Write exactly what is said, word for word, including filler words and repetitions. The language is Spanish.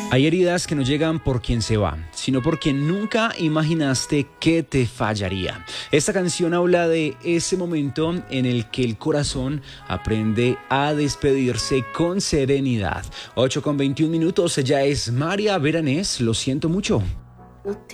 Hay heridas que no llegan por quien se va, sino porque nunca imaginaste que te fallaría. Esta canción habla de ese momento en el que el corazón aprende a despedirse con serenidad. ocho con veintiún minutos, ella es María Beranés, lo siento mucho.